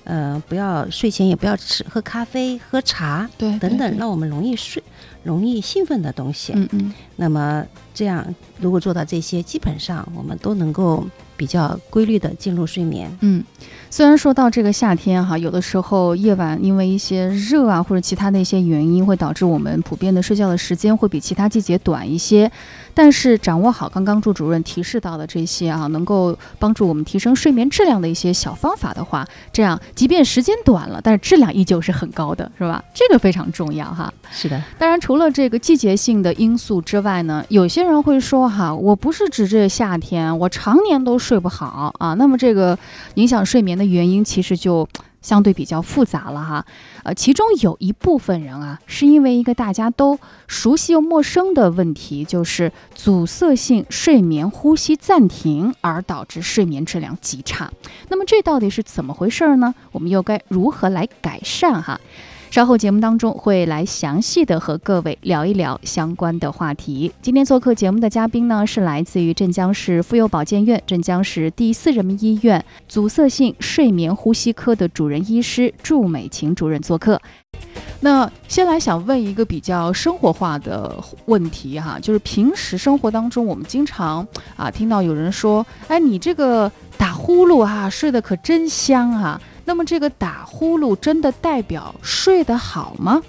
不要睡前也不要喝咖啡、喝茶等等让我们容易兴奋的东西。那么这样如果做到这些，基本上我们都能够比较规律的进入睡眠。 虽然说到这个夏天哈，有的时候夜晚因为一些热啊或者其他的一些原因，会导致我们普遍的睡觉的时间会比其他季节短一些，但是掌握好刚刚祝主任提示到的这些啊，能够帮助我们提升睡眠质量的一些小方法的话，这样即便时间短了，但是质量依旧是很高的，是吧？这个非常重要哈。 是的。 当然除了这个季节性的因素之外呢，有些人会说哈，我不是指这夏天，我常年都睡不好啊，那么这个影响睡眠的原因其实就相对比较复杂了哈。其中有一部分人啊，是因为一个大家都熟悉又陌生的问题，就是阻塞性睡眠呼吸暂停，而导致睡眠质量极差。那么这到底是怎么回事呢？我们又该如何来改善哈？稍后节目当中会来详细的和各位聊一聊相关的话题。今天做客节目的嘉宾呢，是来自于镇江市妇幼保健院、镇江市第4人民医院阻塞性睡眠呼吸科的主任医师祝美琴主任做客。那先来想问一个比较生活化的问题哈，就是平时生活当中我们经常听到有人说，哎，你这个打呼噜睡得可真香啊。那么这个打呼噜真的代表睡得好吗？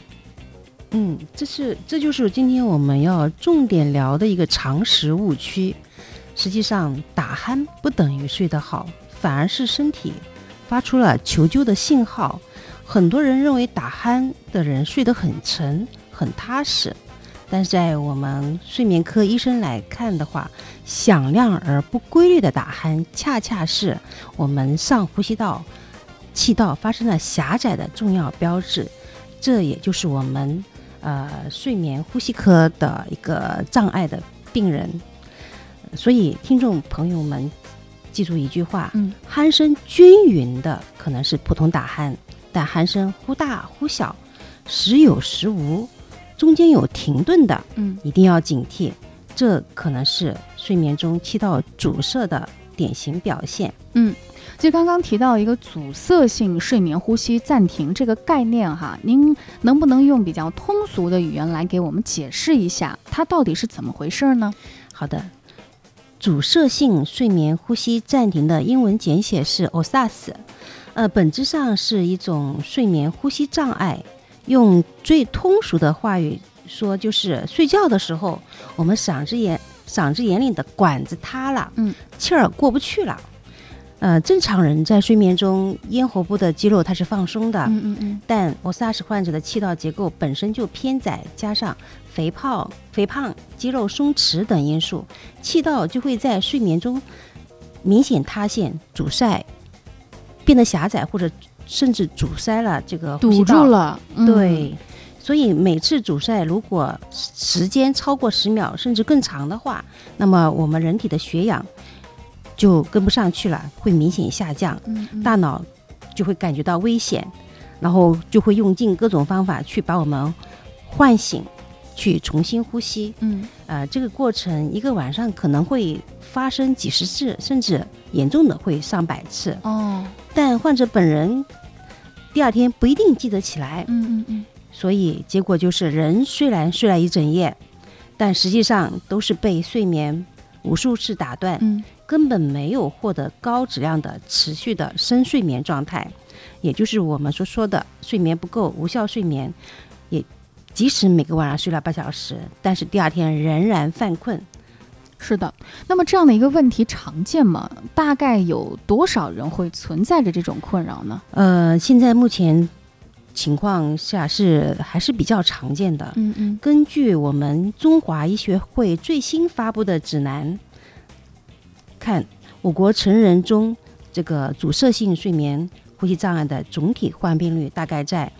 这就是今天我们要重点聊的一个常识误区。实际上打鼾不等于睡得好，反而是身体发出了求救的信号。很多人认为打鼾的人睡得很沉很踏实，但是在我们睡眠科医生来看的话，响亮而不规律的打鼾恰恰是我们上呼吸道气道发生了狭窄的重要标志，这也就是我们睡眠呼吸科的一个障碍的病人。所以听众朋友们记住一句话，鼾声均匀的可能是普通打鼾，但鼾声忽大忽小，时有时无，中间有停顿的，一定要警惕，这可能是睡眠中气道阻塞的典型表现。 就刚刚提到一个阻塞性睡眠呼吸暂停这个概念哈，您能不能用比较通俗的语言来给我们解释一下，它到底是怎么回事呢？ 好的，阻塞性睡眠呼吸暂停的英文简写是 OSAS，本质上是一种睡眠呼吸障碍。用最通俗的话语说，就是睡觉的时候，我们嗓子眼里的管子塌了，气儿过不去了。正常人在睡眠中咽喉部的肌肉它是放松的，但 OSAS 患者的气道结构本身就偏窄，加上肥胖、肌肉松弛等因素，气道就会在睡眠中明显塌陷、阻塞，变得狭窄，或者甚至阻塞了这个呼吸道， 堵住了。 对，所以每次阻塞如果时间超过10秒甚至更长的话，那么我们人体的血氧就跟不上去了，会明显下降，大脑就会感觉到危险，然后就会用尽各种方法去把我们唤醒，去重新呼吸。这个过程一个晚上可能会发生几十次，甚至严重的会上百次。但患者本人第二天不一定记得起来。所以结果就是人虽然睡了一整夜，但实际上都是被睡眠无数次打断，根本没有获得高质量的持续的深睡眠状态，也就是我们所说的睡眠不够、无效睡眠。也即使每个晚上睡了8小时，但是第二天仍然犯困。 是的，那么这样的一个问题常见吗？大概有多少人会存在着这种困扰呢？ 现在目前情况下还是比较常见的。根据我们中华医学会最新发布的指南看，我国成人中这个阻塞性睡眠呼吸障碍的总体患病率大概在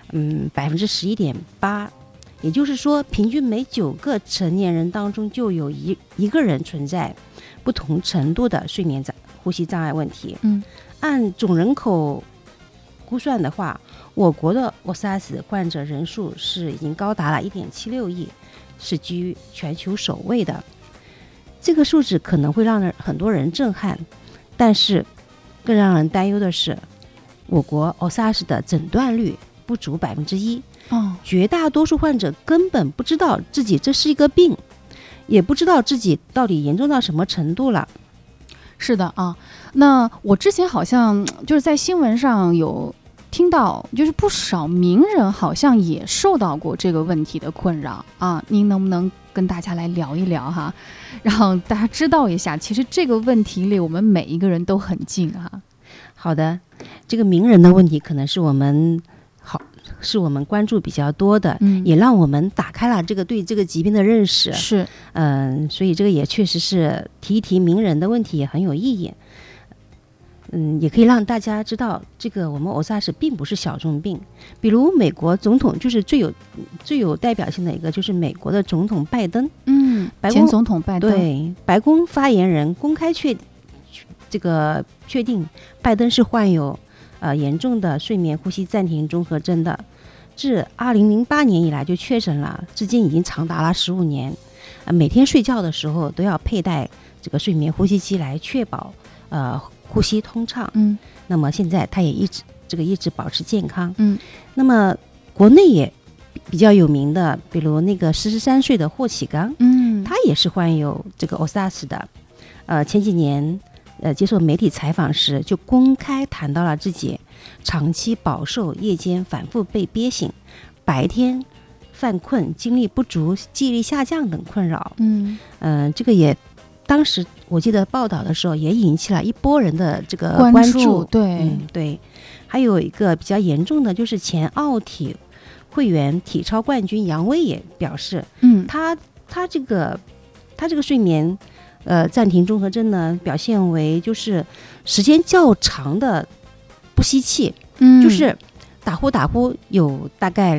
11.8%，也就是说平均每9个成年人当中就有一个人存在不同程度的睡眠呼吸障碍问题。按总人口估算的话，我国的 OSAS 患者人数是已经高达了1.76亿，是居于全球首位的。这个数字可能会让很多人震撼，但是更让人担忧的是， 我国 OSARS 的诊断率不足1%，绝大多数患者根本不知道自己这是一个病，也不知道自己到底严重到什么程度了。 是的啊，那我之前好像就是在新闻上有听到，就是不少名人好像也受到过这个问题的困扰啊。您能不能跟大家来聊一聊哈，让大家知道一下，其实这个问题离我们每一个人都很近哈。 好的，这个名人的问题可能是我们关注比较多的，也让我们打开了对这个疾病的认识。 是， 所以这个也确实是提一提名人的问题也很有意义。也可以让大家知道，这个我们 OSARS 并不是小众病。比如美国总统就是最有代表性的一个，就是美国的总统拜登。 前总统拜登， 对，白宫发言人公开确定拜登是患有严重的睡眠呼吸暂停综合征的，自2008年以来就确诊了，至今已经长达了15年。每天睡觉的时候都要佩戴这个睡眠呼吸机来确保呼吸通畅。那么现在他也一直保持健康。那么国内也比较有名的，比如那个43岁的霍启刚，他也是患有这个 OSARS 的。前几年接受媒体采访时就公开谈到了自己长期饱受夜间反复被憋醒、白天犯困、精力不足、记忆力下降等困扰。这个也当时我记得报道的时候也引起了一波人的这个关注。对，还有一个比较严重的就是前奥体会员体操冠军杨威也表示，他这个睡眠暂停综合征呢，表现为就是时间较长的不吸气，就是打呼有大概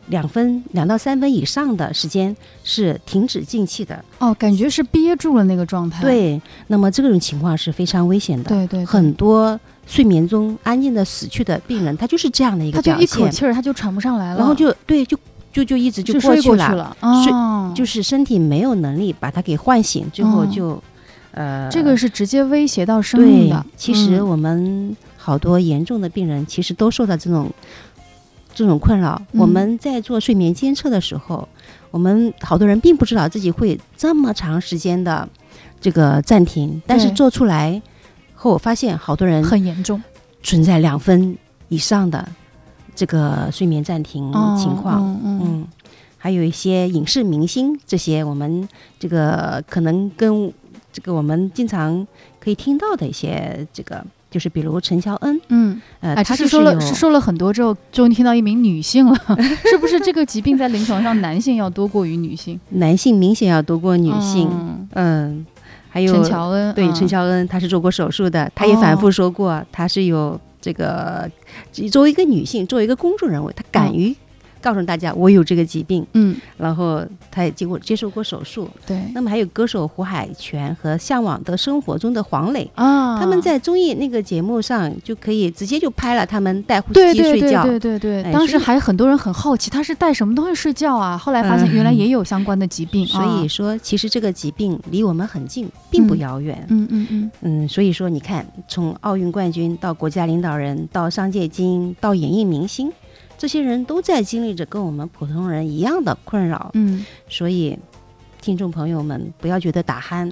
2到3分以上的时间是停止进气的。 感觉是憋住了那个状态。 对，那么这种情况是非常危险的。 对， 很多睡眠中安静的死去的病人，他就是这样的一个表现， 他就一口气儿他就喘不上来了， 然后就一直就过去了，就是身体没有能力把他给唤醒，最后就这个是直接威胁到生命的。 其实我们好多严重的病人其实都受到这种困扰。我们在做睡眠监测的时候，我们好多人并不知道自己会这么长时间的这个暂停，但是做出来后发现好多人很严重， 存在2分以上的这个睡眠暂停情况。还有一些影视明星，这些我们这个可能跟这个我们经常可以听到的一些这个，就是比如陈乔恩。 他是说了很多之后，终于听到一名女性了。是不是这个疾病在临床上男性要多过于女性？ 男性明显要多过女性。还有陈乔恩， 对，陈乔恩她是做过手术的，她也反复说过，她是有这个作为一个女性，作为一个公众人物，她敢于告诉大家我有这个疾病。然后她也接受过手术。 对， 那么还有歌手胡海泉和《向往的生活》中的黄磊他们在综艺那个节目上就可以直接就拍了他们戴呼吸机睡觉。 对，当时还很多人很好奇他是戴什么东西睡觉啊，后来发现原来也有相关的疾病。 所以说其实这个疾病离我们很近，并不遥远。所以说你看，从奥运冠军到国家领导人到商界精英到演艺明星，这些人都在经历着跟我们普通人一样的困扰。所以听众朋友们不要觉得打鼾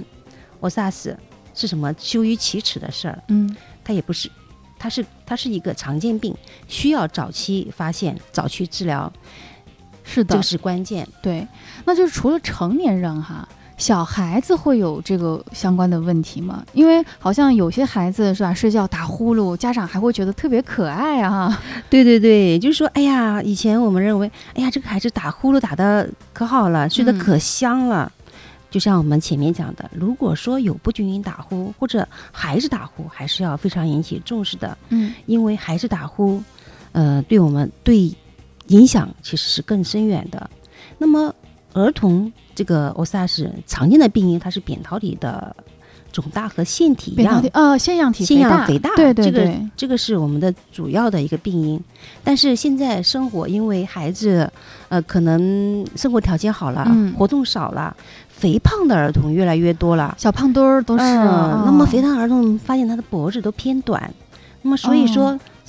OSARS 是什么羞于启齿的事儿。它也不是，它是一个常见病，需要早期发现早期治疗。 是的， 这个是关键。 对，那就是除了成年人哈，小孩子会有这个相关的问题吗？因为好像有些孩子是吧，睡觉打呼噜，家长还会觉得特别可爱啊。 对，就是说，哎呀，以前我们认为，哎呀，这个孩子打呼噜打得可好了，睡得可香了。就像我们前面讲的，如果说有不均匀打呼或者孩子打呼，还是要非常引起重视的。因为孩子打呼，对影响其实是更深远的。那么儿童这个 OSARS 常见的病因，它是扁桃体的肿大和腺体样腺样体肥大。 对， 这个是我们的主要的一个病因。但是现在生活，因为孩子可能生活条件好了，活动少了，肥胖的儿童越来越多了， 小胖墩儿都是。 那么肥胖儿童发现他的脖子都偏短，那么所以说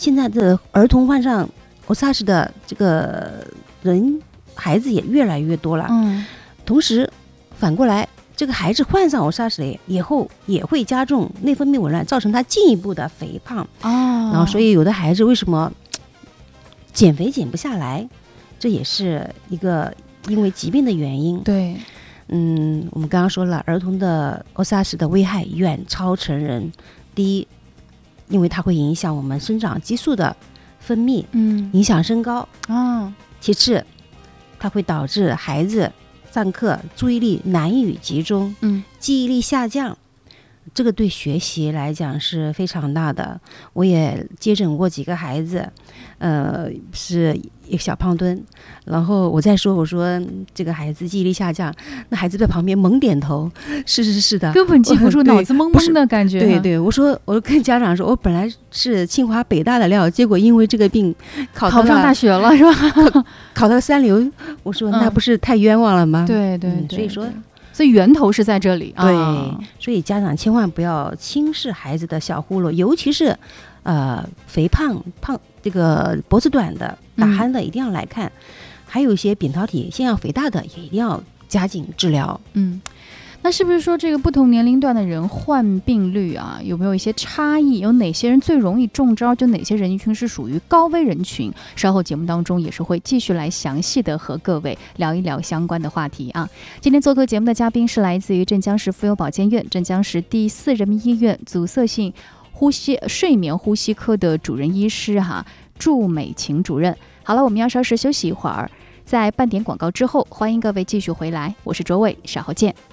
现在的儿童患上OSARS的这个孩子也越来越多了。同时反过来，这个孩子患上OSARS以后也会加重内分泌紊乱，造成他进一步的肥胖。然后所以有的孩子为什么减肥减不下来，这也是一个因为疾病的原因。 对， 我们刚刚说了，儿童的OSARS的危害远超成人。第一，因为它会影响我们生长激素的分泌，影响身高。其次，它会导致孩子上课注意力难以集中，记忆力下降。这个对学习来讲是非常大的。我也接诊过几个孩子，是一个小胖墩，然后我说这个孩子记忆力下降，那孩子在旁边猛点头，是的， 根本记不住，脑子懵懵的感觉。 对，我跟家长说，我本来是清华北大的料，结果因为这个病考不上大学了，是吧？ 考到3流，我说那不是太冤枉了吗？ 对，所以源头是在这里。 对，所以家长千万不要轻视孩子的小呼噜，尤其是肥胖这个脖子短的打鼾的一定要来看，还有一些扁桃体腺样肥大的也一定要加紧治疗。 那是不是说这个不同年龄段的人患病率有没有一些差异？有哪些人最容易中招？就哪些人群是属于高危人群？稍后节目当中也是会继续来详细的和各位聊一聊相关的话题啊。今天做客节目的嘉宾是来自于镇江市妇幼保健院、镇江市第4人民医院阻塞性睡眠呼吸科的主任医师祝美琴主任。好了，我们要稍事休息一会儿，在半点广告之后，欢迎各位继续回来，我是卓伟，稍后见。